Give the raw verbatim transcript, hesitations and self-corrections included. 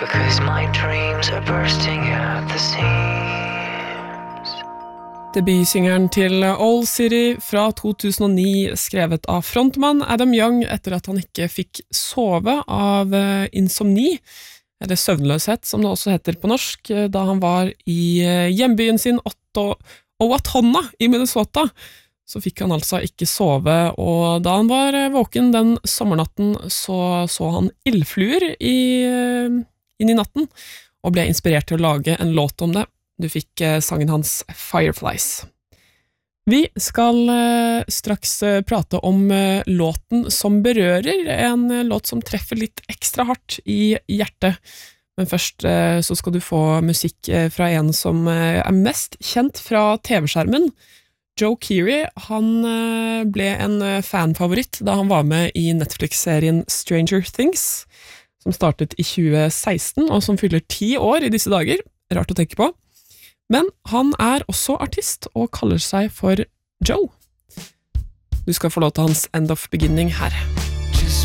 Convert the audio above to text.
because my dreams are bursting at the seams. Debutsingeren til Owl City fra to tusen og ni, skrevet av frontmann Adam Young etter at han ikke fikk sove av insomni, eller søvnløshet som det også heter på norsk, da han var i hjembyen sin Owatonna i Minnesota. Så fikk han altså ikke sove, og da han var våken den sommernatten, så så han ildfluer i, inn i natten, og ble inspirert til å lage en låt om det. Du fikk sangen hans Fireflies. Vi skal straks prate om låten som berører, en låt som treffer litt ekstra hardt i hjertet. Men først så skal du få musikk fra en som er mest kjent fra T V-skjermen. Joe Keery, han ble en fanfavoritt da han var med i Netflix-serien Stranger Things, som startet i tjue seksten, og som fyller ti år i disse dager. Rart å tenke på. Men han er også artist, og kaller seg for Joe. Du skal få lov til hans End of Beginning her.